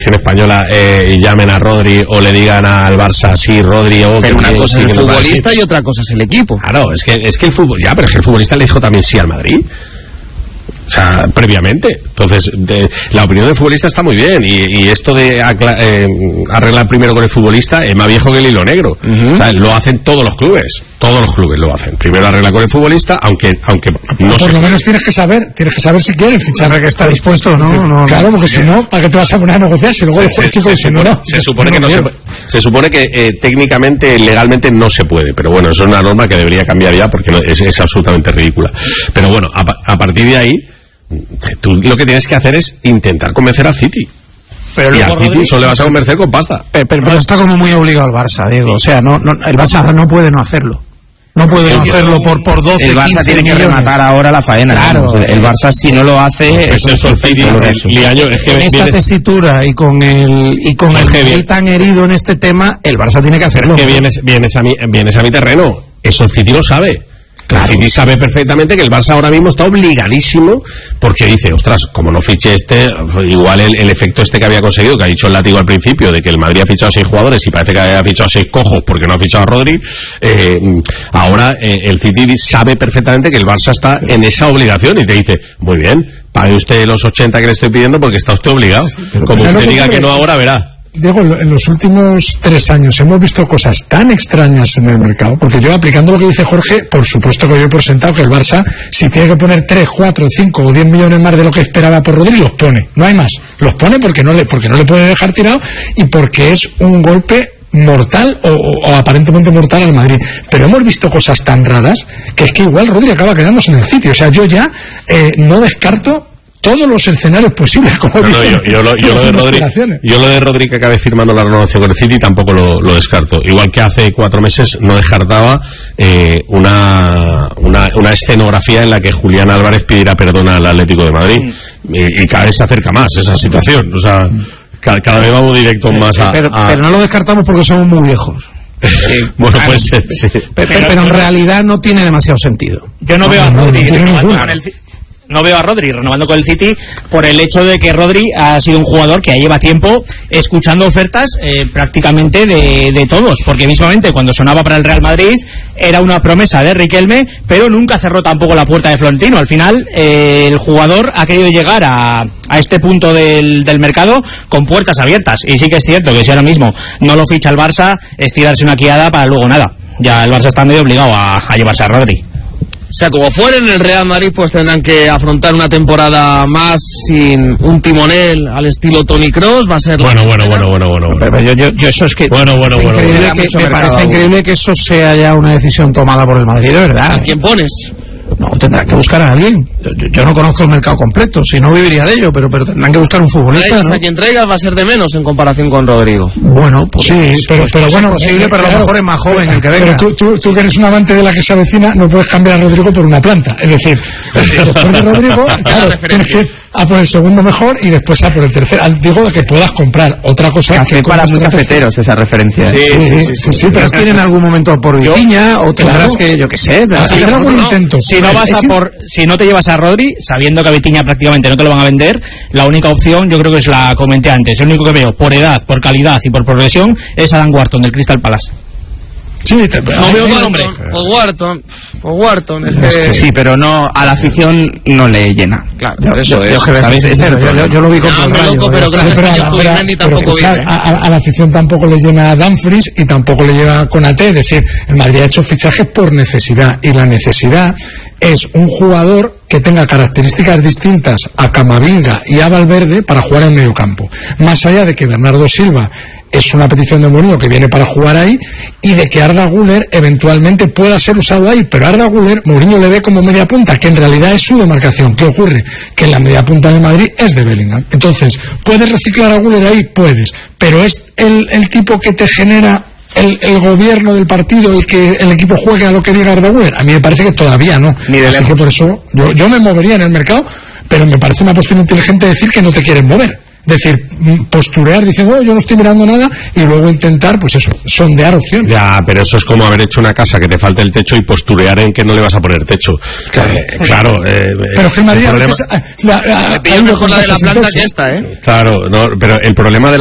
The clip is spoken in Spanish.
española y llamen a Rodri o le digan al Barça sí, Rodri o pero una cosa es el futbolista y otra cosa es el equipo. Claro, es que el fútbol, ya, pero es que el futbolista le dijo también sí al Madrid. O sea, previamente. Entonces, la opinión del futbolista está muy bien. Y esto de arreglar primero con el futbolista es más viejo que el hilo negro. O sea, lo hacen todos los clubes. Todos los clubes lo hacen. Primero arregla con el futbolista, aunque no por lo menos tienes que saber si quieres fichar. Que está dispuesto, ¿no? Claro, porque si no, ¿para qué te vas a poner a negociar? Si luego se supone que técnicamente, legalmente no se puede. Pero bueno, eso es una norma que debería cambiar ya porque es absolutamente ridícula. Pero bueno, a partir de ahí, tú lo que tienes que hacer es intentar convencer al City. Pero y al City solo le vas a convencer con pasta. Pero está como muy obligado el Barça, Diego. O sea, el Barça no puede no hacerlo. No puede no hacerlo por 12, el Barça 15 tiene que rematar ahora la faena. Claro. El Barça si no lo hace... Pues eso el City, en esta tesitura y con el Madrid tan herido en este tema, el Barça tiene que hacerlo. Es que vienes a mi terreno. Eso el City lo sabe. Claro. El City sabe perfectamente que el Barça ahora mismo está obligadísimo porque dice, ostras, como no fiche igual el efecto que había conseguido, que ha dicho el látigo al principio, de que el Madrid ha fichado 6 jugadores y parece que ha fichado 6 cojos porque no ha fichado a Rodri, ahora el City sabe perfectamente que el Barça está en esa obligación y te dice, muy bien, pague usted los 80 que le estoy pidiendo porque está usted obligado. Sí, como usted diga que no ahora, verá. Diego, en los últimos 3 años hemos visto cosas tan extrañas en el mercado, porque yo, aplicando lo que dice Jorge, por supuesto que yo he presentado que el Barça, si tiene que poner 3, 4, 5 o 10 millones más de lo que esperaba por Rodri, los pone, no hay más, los pone porque no le puede dejar tirado y porque es un golpe mortal o aparentemente mortal al Madrid. Pero hemos visto cosas tan raras que es que igual Rodri acaba quedándose en el sitio. O sea, yo ya no descarto todos los escenarios posibles. Yo lo de Rodri que acabe firmando la renovación con el City tampoco lo descarto. Igual que hace 4 meses no descartaba una escenografía en la que Julián Álvarez pidiera perdón al Atlético de Madrid. Y cada vez se acerca más esa situación. O sea, cada vez vamos directo más pero no lo descartamos porque somos muy viejos. Bueno, pues sí. Pero en realidad no tiene demasiado sentido. Yo no veo a Rodri no veo a Rodri renovando con el City por el hecho de que Rodri ha sido un jugador que ya lleva tiempo escuchando ofertas prácticamente de todos, porque mismamente cuando sonaba para el Real Madrid era una promesa de Riquelme, pero nunca cerró tampoco la puerta de Florentino. Al final el jugador ha querido llegar a este punto del mercado con puertas abiertas, y sí que es cierto que si ahora mismo no lo ficha el Barça es tirarse una quiada para luego nada. Ya el Barça está medio obligado a llevarse a Rodri. O sea, como fueren el Real Madrid, pues tendrán que afrontar una temporada más sin un timonel al estilo Toni Kroos. Va a ser bueno. Pero yo eso es que me parece increíble que eso sea ya una decisión tomada por el Madrid, de verdad. ¿A quién pones? No, tendrán que buscar a alguien. Yo no conozco el mercado completo, si no viviría de ello, pero tendrán que buscar un futbolista, ¿no? A quien traigas va a ser de menos en comparación con Rodrigo. Bueno, pues sí, pero bueno, es posible, pero a lo mejor es más joven el que venga. Pero tú que eres un amante de la que se avecina, no puedes cambiar a Rodrigo por una planta. Es decir, después de Rodrigo, claro, tienes que ir a por el segundo mejor y después a por el tercero. Digo que puedas comprar otra cosa. Café para muy cafeteros esa referencia. Sí, pero es que en algún momento por Viña o tendrás que, yo qué sé, hacer algún intento. Si no te llevas a Rodri, sabiendo que a Vitinha prácticamente no te lo van a vender, la única opción, yo creo que es la comenté antes, el único que veo por edad, por calidad y por progresión es Adam Wharton del Crystal Palace. Sí, no veo otro nombre. O Wharton. Sí, pero no, a la afición no le llena. Claro, yo lo vi con a la afición tampoco le llena a Dumfries y tampoco le llena a Konaté. Es decir, el Madrid ha hecho fichajes por necesidad, y la necesidad es un jugador que tenga características distintas a Camavinga y a Valverde para jugar en medio campo. Más allá de que Bernardo Silva es una petición de Mourinho que viene para jugar ahí, y de que Arda Güler eventualmente pueda ser usado ahí, pero Arda Güler Mourinho le ve como media punta, que en realidad es su demarcación. ¿Qué ocurre? Que en la media punta del Madrid es de Bellingham. Entonces, ¿puedes reciclar a Güler ahí? Puedes, pero es el tipo que te genera el gobierno del partido y que el equipo juegue a lo que diga Arda Güler. A mí me parece que todavía no. Así que por eso yo me movería en el mercado, pero me parece una postura inteligente decir que no te quieren mover. decir, posturear diciendo, yo no estoy mirando nada, y luego intentar, pues eso, sondear opciones. Ya, pero eso es como haber hecho una casa que te falta el techo y posturear en que no le vas a poner techo. Claro. Pero Gil María, me pillo mejor la de la planta que esta, Claro, no, pero el problema de